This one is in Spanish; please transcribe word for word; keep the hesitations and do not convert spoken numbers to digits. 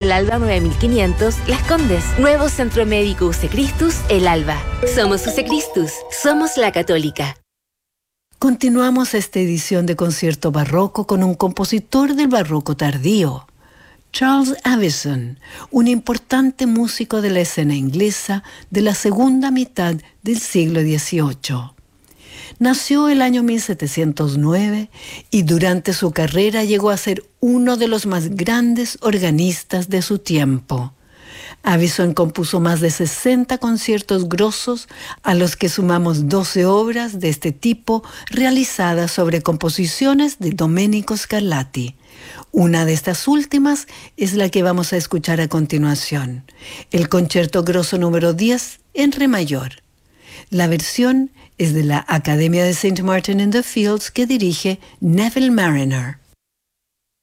El Alba nueve mil quinientos, Las Condes. Nuevo Centro Médico U C Christus, El Alba. Somos U C Christus, somos la Católica. Continuamos esta edición de Concierto Barroco con un compositor del barroco tardío, Charles Avison, un importante músico de la escena inglesa de la segunda mitad del siglo dieciocho. Nació el año mil setecientos nueve y durante su carrera llegó a ser uno de los más grandes organistas de su tiempo. Avison compuso más de sesenta conciertos grosos, a los que sumamos doce obras de este tipo realizadas sobre composiciones de Domenico Scarlatti. Una de estas últimas es la que vamos a escuchar a continuación, el Concerto Grosso número diez en re mayor. La versión es de la Academia de Saint Martin in the Fields que dirige Neville Marriner.